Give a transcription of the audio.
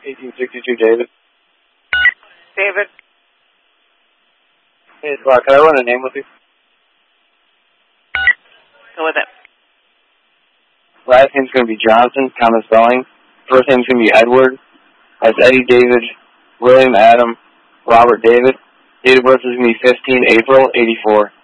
1862 David. David. Hey, Clark, can I run a name with you? Go with it. Last name's going to be Johnson, common spelling. First name's going to be Edward. That's Eddie David, William Adam, Robert David. Date of birth is going to be 15 April 84.